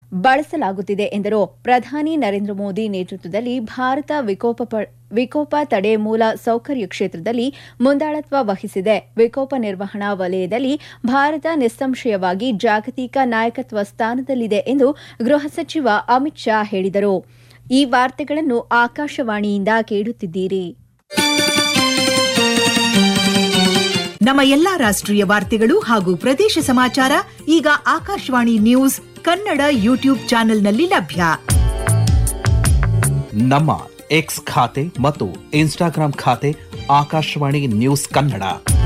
ಬಳಸಲಾಗುತ್ತಿದೆ ಎಂದರು. ಪ್ರಧಾನಿ ನರೇಂದ್ರ ಮೋದಿ ನೇತೃತ್ವದಲ್ಲಿ ಭಾರತ ವಿಕೋಪ ತಡೆ ಮೂಲ ಸೌಕರ್ಯ ಕ್ಷೇತ್ರದಲ್ಲಿ ಮುಂದಾಳತ್ವ ವಹಿಸಿದೆ. ವಿಕೋಪ ನಿರ್ವಹಣಾ ವಲಯದಲ್ಲಿ ಭಾರತ ನಿಸ್ಸಂಶಯವಾಗಿ ಜಾಗತಿಕ ನಾಯಕತ್ವ ಸ್ಥಾನದಲ್ಲಿದೆ ಎಂದು ಗೃಹ ಸಚಿವ ಅಮಿತ್ ಶಾ ಹೇಳಿದರು. ಈ ವಾರ್ತೆಗಳನ್ನು ಆಕಾಶವಾಣಿಯಿಂದ ಕೇಳುತ್ತಿದ್ದೀರಿ. ನಮ್ಮ ಎಲ್ಲಾ ರಾಷ್ಟ್ರೀಯ ವಾರ್ತೆಗಳು ಹಾಗೂ ಪ್ರದೇಶ ಸಮಾಚಾರ ಈಗ ಆಕಾಶವಾಣಿ ನ್ಯೂಸ್ ಕನ್ನಡ ಯೂಟ್ಯೂಬ್ ಚಾನೆಲ್ನಲ್ಲಿ ಲಭ್ಯ. ನಮ್ಮ ಎಕ್ಸ್ ಖಾತೆ ಮತ್ತು ಇನ್ಸ್ಟಾಗ್ರಾಂ ಖಾತೆ ಆಕಾಶವಾಣಿ ನ್ಯೂಸ್ ಕನ್ನಡ.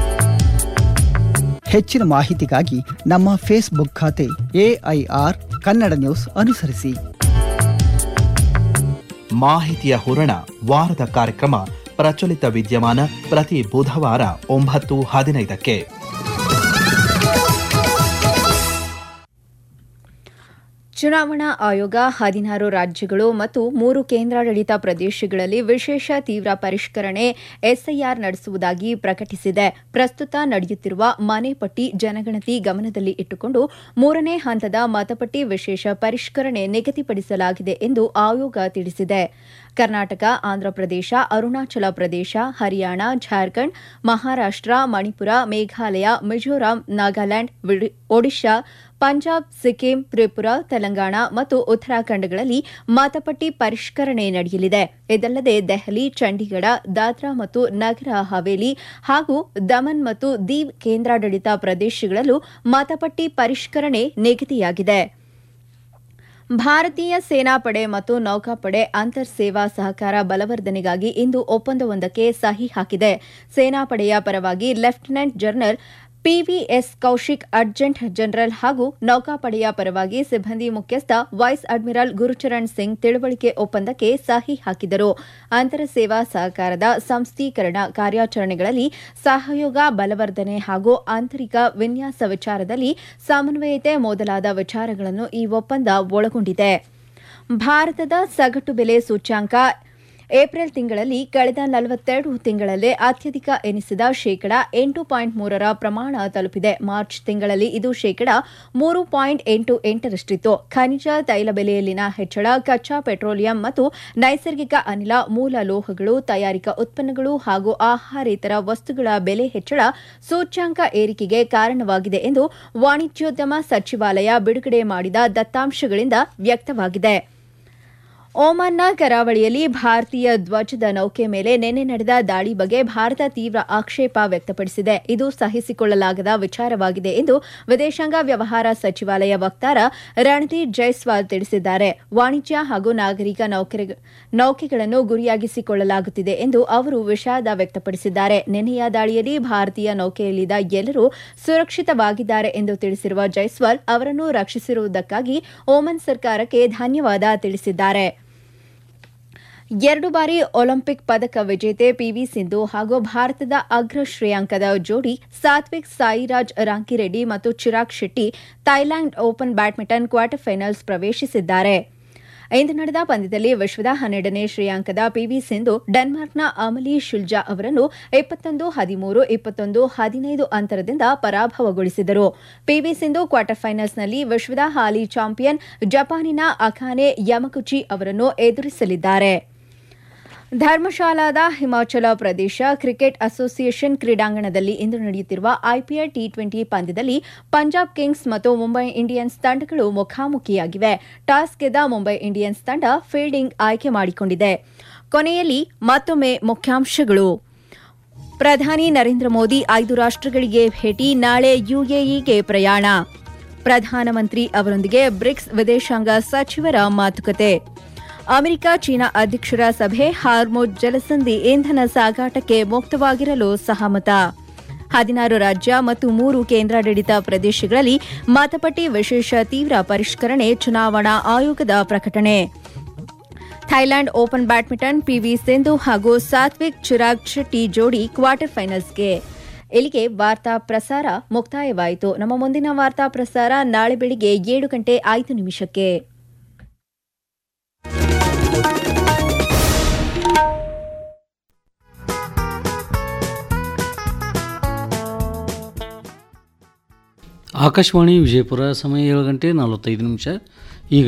ಹೆಚ್ಚಿನ ಮಾಹಿತಿಗಾಗಿ ನಮ್ಮ ಫೇಸ್ಬುಕ್ ಖಾತೆ AIR ಕನ್ನಡ ನ್ಯೂಸ್ ಅನುಸರಿಸಿ. ಮಾಹಿತಿಯ ಹೂರಣ ವಾರದ ಕಾರ್ಯಕ್ರಮ ಪ್ರಚಲಿತ ವಿದ್ಯಮಾನ ಪ್ರತಿ ಬುಧವಾರ 9:15ಕ್ಕೆ. ಚುನಾವಣಾ ಆಯೋಗ 16 ರಾಜ್ಯಗಳು ಮತ್ತು 3 ಕೇಂದ್ರಾಡಳಿತ ಪ್ರದೇಶಗಳಲ್ಲಿ ವಿಶೇಷ ತೀವ್ರ ಪರಿಷ್ಕರಣೆ SIR ನಡೆಸುವುದಾಗಿ ಪ್ರಕಟಿಸಿದೆ. ಪ್ರಸ್ತುತ ನಡೆಯುತ್ತಿರುವ ಮನೆ ಪಟ್ಟಿ ಜನಗಣತಿ ಗಮನದಲ್ಲಿ ಇಟ್ಟುಕೊಂಡು 3ನೇ ಹಂತದ ಮತಪಟ್ಟಿ ವಿಶೇಷ ಪರಿಷ್ಕರಣೆ ನಿಗದಿಪಡಿಸಲಾಗಿದೆ ಎಂದು ಆಯೋಗ ತಿಳಿಸಿದೆ. ಕರ್ನಾಟಕ, ಆಂಧ್ರಪ್ರದೇಶ, ಅರುಣಾಚಲ ಪ್ರದೇಶ, ಹರಿಯಾಣ, ಜಾರ್ಖಂಡ್, ಮಹಾರಾಷ್ಟ್ರ, ಮಣಿಪುರ, ಮೇಘಾಲಯ, ಮಿಜೋರಾಂ, ನಾಗಾಲ್ಯಾಂಡ್, ಒಡಿಶಾ, ಪಂಜಾಬ್, ಸಿಕ್ಕಿಂ, ತ್ರಿಪುರಾ, ತೆಲಂಗಾಣ ಮತ್ತು ಉತ್ತರಾಖಂಡಗಳಲ್ಲಿ ಮತಪಟ್ಟಿ ಪರಿಷ್ಕರಣೆ ನಡೆಯಲಿದೆ. ಇದಲ್ಲದೆ ದೆಹಲಿ, ಚಂಡೀಗಢ, ದಾದ್ರಾ ಮತ್ತು ನಗರ ಹವೇಲಿ ಹಾಗೂ ದಮನ್ ಮತ್ತು ದೀವ್ ಕೇಂದ್ರಾಡಳಿತ ಪ್ರದೇಶಗಳಲ್ಲೂ ಮತಪಟ್ಟಿ ಪರಿಷ್ಕರಣೆ ನಿಗದಿಯಾಗಿದೆ. ಭಾರತೀಯ ಸೇನಾಪಡೆ ಮತ್ತು ನೌಕಾಪಡೆ ಅಂತರ್ ಸೇವಾ ಸಹಕಾರ ಬಲವರ್ಧನೆಗಾಗಿ ಇಂದು ಒಪ್ಪಂದವೊಂದಕ್ಕೆ ಸಹಿ ಹಾಕಿದೆ. ಸೇನಾಪಡೆಯ ಪರವಾಗಿ lieutenant general PVS Kaushik, ಅಡ್ಜೆಂಟ್ general ಹಾಗೂ ನೌಕಾಪಡೆಯ ಪರವಾಗಿ ಸಿಬ್ಬಂದಿ ಮುಖ್ಯಸ್ಥ ವೈಸ್ ಅಡ್ಮಿರಲ್ ಗುರುಚರಣ್ ಸಿಂಗ್ ತಿಳುವಳಿಕೆ ಒಪ್ಪಂದಕ್ಕೆ ಸಹಿ ಹಾಕಿದರು. ಅಂತರ ಸೇವಾ ಸಹಕಾರದ ಸಂಸ್ಥೀಕರಣ ಕಾರ್ಯಾಚರಣೆಗಳಲ್ಲಿ ಸಹಯೋಗ ಬಲವರ್ಧನೆ ಹಾಗೂ ಆಂತರಿಕ ವಿನ್ಯಾಸ ವಿಚಾರದಲ್ಲಿ ಸಮನ್ವಯತೆ ಮೊದಲಾದ ವಿಚಾರಗಳನ್ನು ಈ ಒಪ್ಪಂದ ಒಳಗೊಂಡಿದೆ. ಭಾರತದ ಸಗಟು ಬೆಲೆ ಸೂಚ್ಯಂಕ ಏಪ್ರಿಲ್ ತಿಂಗಳಲ್ಲಿ ಕಳೆದ 42 ತಿಂಗಳಲ್ಲೇ ಅತ್ಯಧಿಕ ಎನಿಸಿದ ಶೇಕಡಾ 8.3ರ ಪ್ರಮಾಣ ತಲುಪಿದೆ. ಮಾರ್ಚ್ ತಿಂಗಳಲ್ಲಿ ಇದು ಶೇಕಡಾ 3.88ರಷ್ಟಿತ್ತು. ಖನಿಜ ತೈಲ ಬೆಲೆಯಲ್ಲಿನ ಹೆಚ್ಚಳ, ಕಚ್ಚಾ ಪೆಟ್ರೋಲಿಯಂ ಮತ್ತು ನೈಸರ್ಗಿಕ ಅನಿಲ, ಮೂಲ ಲೋಹಗಳು, ತಯಾರಿಕಾ ಉತ್ಪನ್ನಗಳು ಹಾಗೂ ಆಹಾರೇತರ ವಸ್ತುಗಳ ಬೆಲೆ ಹೆಚ್ಚಳ ಸೂಚ್ಯಂಕ ಏರಿಕೆಗೆ ಕಾರಣವಾಗಿದೆ ಎಂದು ವಾಣಿಜ್ಯೋದ್ಯಮ ಸಚಿವಾಲಯ ಬಿಡುಗಡೆ ಮಾಡಿದ ದತ್ತಾಂಶಗಳಿಂದ ವ್ಯಕ್ತವಾಗಿದೆ. ಒಮಾನ್ನ ಕರಾವಳಿಯಲ್ಲಿ ಭಾರತೀಯ ಧ್ವಜದ ನೌಕೆ ಮೇಲೆ ನಿನ್ನೆ ನಡೆದ ದಾಳಿ ಬಗ್ಗೆ ಭಾರತ ತೀವ್ರ ಆಕ್ಷೇಪ ವ್ಯಕ್ತಪಡಿಸಿದೆ. ಇದು ಸಹಿಸಿಕೊಳ್ಳಲಾಗದ ವಿಚಾರವಾಗಿದೆ ಎಂದು ವಿದೇಶಾಂಗ ವ್ಯವಹಾರ ಸಚಿವಾಲಯ ವಕ್ತಾರ ರಣದೀಪ್ ಜೈಸ್ವಾಲ್ ತಿಳಿಸಿದ್ದಾರೆ. ವಾಣಿಜ್ಯ ಹಾಗೂ ನಾಗರಿಕ ನೌಕೆಗಳನ್ನು ಗುರಿಯಾಗಿಸಿಕೊಳ್ಳಲಾಗುತ್ತಿದೆ ಎಂದು ಅವರು ವಿಷಾದ ವ್ಯಕ್ತಪಡಿಸಿದ್ದಾರೆ. ನಿನ್ನೆಯ ದಾಳಿಯಲ್ಲಿ ಭಾರತೀಯ ನೌಕೆಯಲ್ಲಿದ್ದ ಎಲ್ಲರೂ ಸುರಕ್ಷಿತವಾಗಿದ್ದಾರೆ ಎಂದು ತಿಳಿಸಿರುವ ಜೈಸ್ವಾಲ್ ಅವರನ್ನು ರಕ್ಷಿಸಿರುವುದಕ್ಕಾಗಿ ಒಮನ್ ಸರ್ಕಾರಕ್ಕೆ ಧನ್ಯವಾದ ತಿಳಿಸಿದ್ದಾರೆ. 2 ಬಾರಿ ಒಲಿಂಪಿಕ್ ಪದಕ ವಿಜೇತೆ PV ಸಿಂಧು ಹಾಗೂ ಭಾರತದ ಅಗ್ರ ಶ್ರೇಯಾಂಕದ ಜೋಡಿ ಸಾತ್ವಿಕ್ ಸಾಯಿರಾಜ್ ರಾಂಕಿರೆಡ್ಡಿ ಮತ್ತು Chirag Shetty Thailand open badminton quarter finals ಪ್ರವೇಶಿಸಿದ್ದಾರೆ. ಇಂದು ನಡೆದ ಪಂದ್ಯದಲ್ಲಿ ವಿಶ್ವದ 12ನೇ ಶ್ರೇಯಾಂಕದ PV ಸಿಂಧು ಡೆನ್ಮಾರ್ಕ್ನ ಅಮಲಿ ಶುಲ್ಜಾ ಅವರನ್ನು 21-13, 21-15 ಅಂತರದಿಂದ ಪರಾಭವಗೊಳಿಸಿದರು. PV ಸಿಂಧು ಕ್ವಾರ್ಟರ್ ಫೈನಲ್ಸ್ನಲ್ಲಿ ವಿಶ್ವದ ಹಾಲಿ ಚಾಂಪಿಯನ್ ಜಪಾನಿನ ಅಕಾನೆ ಯಮಗುಚಿ ಅವರನ್ನು ಎದುರಿಸಲಿದ್ದಾರೆ. ಧರ್ಮಶಾಲಾದ ಹಿಮಾಚಲ ಪ್ರದೇಶ ಕ್ರಿಕೆಟ್ ಅಸೋಸಿಯೇಷನ್ ಕ್ರೀಡಾಂಗಣದಲ್ಲಿ ಇಂದು ನಡೆಯುತ್ತಿರುವ IPL T20 ಪಂದ್ಯದಲ್ಲಿ ಪಂಜಾಬ್ ಕಿಂಗ್ಸ್ ಮತ್ತು ಮುಂಬೈ ಇಂಡಿಯನ್ಸ್ ತಂಡಗಳು ಮುಖಾಮುಖಿಯಾಗಿವೆ. ಟಾಸ್ ಗೆದ್ದ ಮುಂಬೈ ಇಂಡಿಯನ್ಸ್ ತಂಡ ಫೀಲ್ಡಿಂಗ್ ಆಯ್ಕೆ ಮಾಡಿಕೊಂಡಿದೆ. ಕೊನೆಯಲ್ಲಿ ಮತ್ತೊಮ್ಮೆ ಮುಖ್ಯಾಂಶಗಳು. ಪ್ರಧಾನಿ ನರೇಂದ್ರ ಮೋದಿ 5 ರಾಷ್ಟ್ರಗಳಿಗೆ ಭೇಟಿ, ನಾಳೆ UAEಗೆ ಪ್ರಯಾಣ. ಪ್ರಧಾನಮಂತ್ರಿ ಅವರೊಂದಿಗೆ ಬ್ರಿಕ್ಸ್ ವಿದೇಶಾಂಗ ಸಚಿವರ ಮಾತುಕತೆ. ಅಮೆರಿಕ ಚೀನಾ ಅಧ್ಯಕ್ಷರ ಸಭೆ, ಹಾರ್ಮುಜ್ ಜಲಸಂಧಿ ಇಂಧನ ಸಾಗಾಟಕ್ಕೆ ಮುಕ್ತವಾಗಿರಲು ಸಹಮತ. 16 ರಾಜ್ಯ ಮತ್ತು 3 ಕೇಂದ್ರಾಡಳಿತ ಪ್ರದೇಶಗಳಲ್ಲಿ ಮತಪಟ್ಟಿ ವಿಶೇಷ ತೀವ್ರ ಪರಿಷ್ಕರಣೆ, ಚುನಾವಣಾ ಆಯೋಗದ ಪ್ರಕಟಣೆ. Thailand open badminton PV Sindhu ಹಾಗೂ ಸಾತ್ವಿಕ್ ಚಿರಾಗ್ ಶೆಟ್ಟಿ ಜೋಡಿ ಕ್ವಾರ್ಟರ್ ಫೈನಲ್ಸ್ಗೆ. ಇಲ್ಲಿಗೆ ವಾರ್ತಾ ಪ್ರಸಾರ ಮುಕ್ತಾಯವಾಯಿತು. ನಮ್ಮ ಮುಂದಿನ ವಾರ್ತಾ ಪ್ರಸಾರ ನಾಳೆ ಬೆಳಿಗ್ಗೆ 7:05 ಆಕಾಶವಾಣಿ ವಿಜಯಪುರ, ಸಮಯ 7:45.